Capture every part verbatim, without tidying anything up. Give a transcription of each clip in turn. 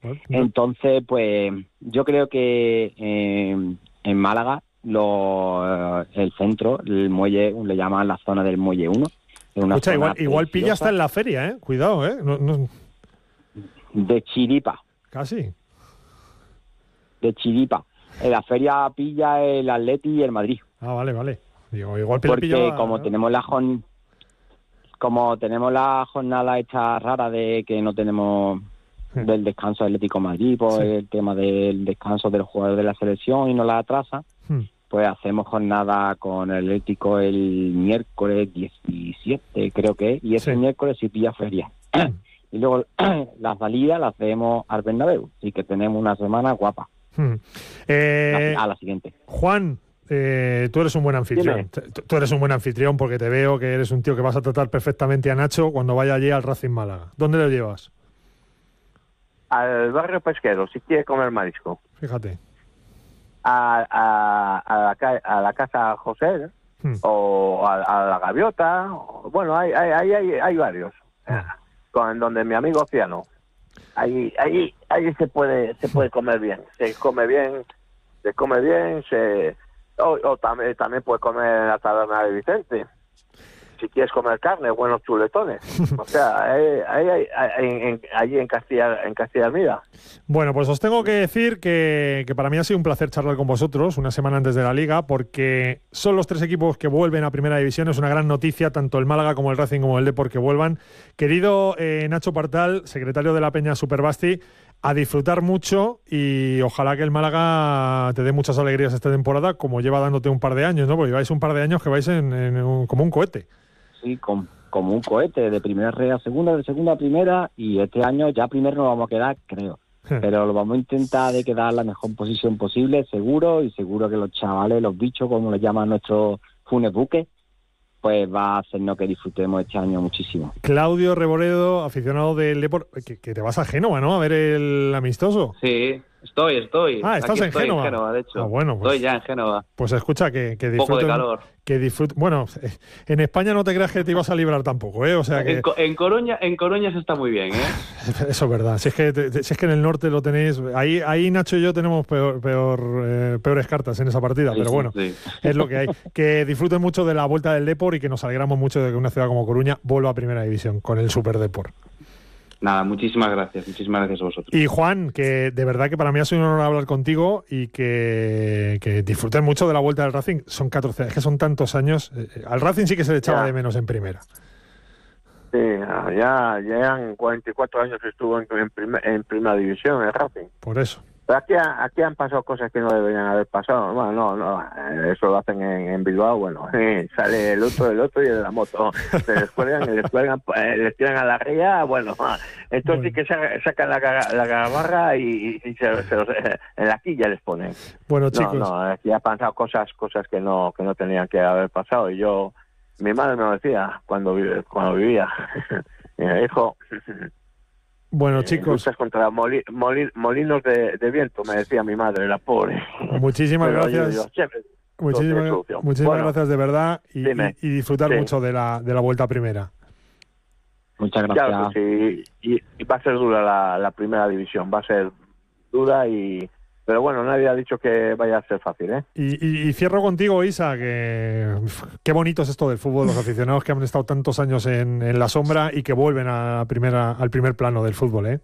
Entonces, pues yo creo que eh, en Málaga lo, el centro, el muelle, le llaman la zona del muelle uno. Escucha, igual, igual pilla hasta en la feria, ¿eh? Cuidado, ¿eh? No, no... De Chiripa. Casi. De Chiripa. En la feria pilla el Atleti y el Madrid. Ah, vale, vale. Digo, igual pilla, porque pilla... como tenemos la jornada, como tenemos la jornada esta rara de que no tenemos sí. del descanso del Atlético de Madrid, por sí. el tema del descanso de los jugadores de la selección y no la atrasa, sí. pues hacemos jornada con el Atlético el miércoles diecisiete, creo que es, y ese sí. miércoles sí pilla feria. Y luego la salida la hacemos al Bernabéu, así que tenemos una semana guapa. Hmm. Eh, a la siguiente. Juan, eh, tú eres un buen anfitrión. Tú, tú eres un buen anfitrión porque te veo que eres un tío que vas a tratar perfectamente a Nacho cuando vaya allí al Racing Málaga. ¿Dónde lo llevas? Al barrio pesquero, si quiere comer marisco. Fíjate. A, a, a, la, a la casa José, hmm. o a, a la Gaviota. Bueno, hay, hay, hay, hay, hay varios. Hmm. Con donde mi amigo Ciano. Ahí, ahí, ahí se puede, se puede comer bien, se come bien, se come bien, se, o, o también, también puede comer en la taberna de Vicente. Si quieres comer carne, buenos chuletones. O sea, ahí, ahí, ahí, ahí en, allí en Castilla, en Castilla Mira. Bueno, pues os tengo que decir que, que para mí ha sido un placer charlar con vosotros una semana antes de la Liga, porque son los tres equipos que vuelven a Primera División. Es una gran noticia, tanto el Málaga como el Racing como el Depor que vuelvan. Querido eh, Nacho Partal, secretario de la Peña Superbasti, a disfrutar mucho y ojalá que el Málaga te dé muchas alegrías esta temporada, como lleva dándote un par de años, ¿no? Porque lleváis un par de años que vais en, en un, como un cohete. Sí, con, como un cohete, de primera red a segunda, de segunda a primera, y este año ya primero nos vamos a quedar, creo. Pero lo vamos a intentar de quedar en la mejor posición posible, seguro, y seguro que los chavales, los bichos, como les llaman nuestros funes buques, pues va a hacernos que disfrutemos este año muchísimo. Claudio Reboredo, aficionado del Depor, que, que te vas a Génova, ¿no? A ver el amistoso. Sí, estoy, estoy. Ah, estás Aquí en estoy Génova. en Génova, de hecho. Ah, bueno, pues, estoy ya en Génova. Pues escucha, que, que disfruten. Un poco de calor. Que disfruten. Bueno, en España no te creas que te ibas a librar tampoco, ¿eh? O sea que... En, en Coruña, en Coruña se está muy bien, ¿eh? Eso es verdad. Si es que, te, si es que en el norte lo tenéis... Ahí, ahí Nacho y yo tenemos peor, peor, eh, peores cartas en esa partida, sí, pero bueno, sí. Es lo que hay. Que disfruten mucho de la vuelta del Depor y que nos alegramos mucho de que una ciudad como Coruña vuelva a Primera División con el Super Depor. Nada, muchísimas gracias, muchísimas gracias a vosotros. Y Juan, que de verdad que para mí ha sido un honor hablar contigo y que, que disfruten mucho de la vuelta del Racing. Son catorce, es que son tantos años. Al Racing sí que se le echaba ya de menos en primera. Sí, ya llevan cuarenta y cuatro años que estuvo en, en, primer, en primera división el Racing. Por eso. Pero aquí, aquí han pasado cosas que no deberían haber pasado. Bueno, no, no, eso lo hacen en, en Bilbao. Bueno, eh, sale el otro, el otro y el de la moto. Se descuelgan, les descuelgan, eh, les tiran a la ría. Bueno, entonces sí que sacan la, la gabarra y, y se, se los, eh, en la quilla les ponen. Bueno, chicos. No, no, aquí han pasado cosas, cosas que no, que no tenían que haber pasado. Y yo, mi madre me lo decía cuando, cuando vivía. Mi hijo. Bueno, eh, chicos. Luchas contra moli, moli, molinos de, de viento, me decía mi madre, la pobre. Muchísimas Pero gracias. Yo, yo, siempre, muchísimas muchísimas bueno, gracias de verdad y, y, y disfrutar sí. mucho de la, de la vuelta a primera. Muchas gracias. Claro, sí, y, y va a ser dura la, la primera división, va a ser dura y... Pero bueno, nadie ha dicho que vaya a ser fácil, ¿eh? Y, y, y cierro contigo, Isa, que qué bonito es esto del fútbol, los aficionados que han estado tantos años en, en la sombra y que vuelven a primera, al primer plano del fútbol, ¿eh?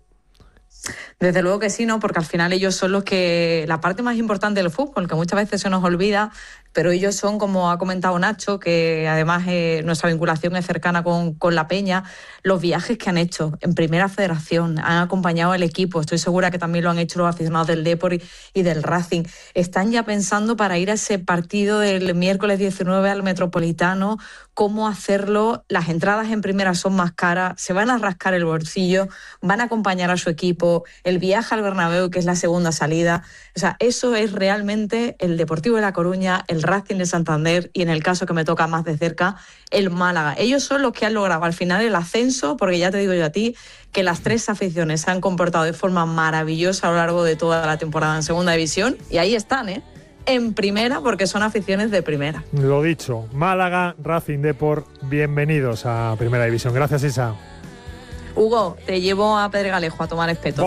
Desde luego que sí, ¿no? Porque al final ellos son los que... La parte más importante del fútbol, que muchas veces se nos olvida, pero ellos son, como ha comentado Nacho, que además eh, nuestra vinculación es cercana con, con la Peña, los viajes que han hecho en Primera Federación, han acompañado al equipo, estoy segura que también lo han hecho los aficionados del Depor y, y del Racing. Están ya pensando para ir a ese partido del miércoles diecinueve al Metropolitano, cómo hacerlo. Las entradas en Primera son más caras, se van a rascar el bolsillo, van a acompañar a su equipo, el viaje al Bernabéu, que es la segunda salida. O sea, eso es realmente el Deportivo de La Coruña, el Racing de Santander y, en el caso que me toca más de cerca, el Málaga. Ellos son los que han logrado al final el ascenso, porque ya te digo yo a ti que las tres aficiones se han comportado de forma maravillosa a lo largo de toda la temporada en segunda división y ahí están, ¿eh? En primera, porque son aficiones de primera. Lo dicho, Málaga, Racing, Depor, bienvenidos a Primera División. Gracias, Isa. Hugo, te llevo a Pedregalejo a tomar espeto.